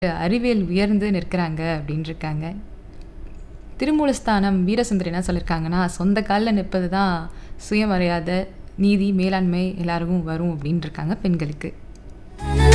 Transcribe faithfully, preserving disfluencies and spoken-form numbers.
அறிவியல் உயர்ந்து நிற்கிறாங்க அப்படின்னு இருக்காங்க. திருமூலஸ்தானம் வீரசுந்தரி என்ன சொல்லியிருக்காங்கன்னா, சொந்த கால்ல நிற்பது தான் சுயமரியாதை, நீதி, மேலாண்மை எல்லாருக்கும் வரும் அப்படின்னு இருக்காங்க பெண்களுக்கு.